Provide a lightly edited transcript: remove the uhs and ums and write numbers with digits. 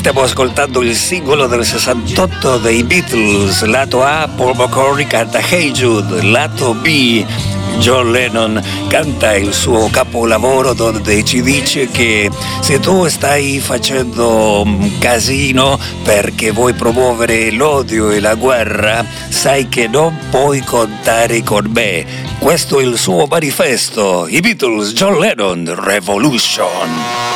Stiamo ascoltando il singolo del 68 dei Beatles, lato A, Paul McCartney canta Hey Jude, lato B, John Lennon canta il suo capolavoro dove ci dice che se tu stai facendo un casino perché vuoi promuovere l'odio e la guerra, sai che non puoi contare con me. Questo è il suo manifesto. I Beatles, John Lennon, Revolution.